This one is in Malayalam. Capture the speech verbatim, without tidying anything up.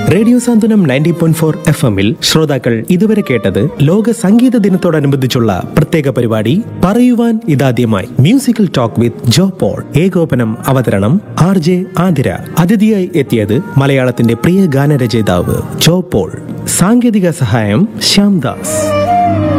റേഡിയോ സാന്ത്വനം നയൻറ്റി പോയിന്റ് ഫോർ എഫ് എമ്മിൽ ശ്രോതാക്കൾ ഇതുവരെ കേട്ടത് ലോക സംഗീത ദിനത്തോടനുബന്ധിച്ചുള്ള പ്രത്യേക പരിപാടി പറയുവാൻ ഇതാദ്യമായി musical talk with Joe Paul. ഏകോപനം അവതരണം ആർ ജെ ആതിര. അതിഥിയായി എത്തിയത് മലയാളത്തിന്റെ പ്രിയ ഗാനരചയിതാവ് ജോ പോൾ. സാങ്കേതിക സഹായം ശ്യാംദാസ്.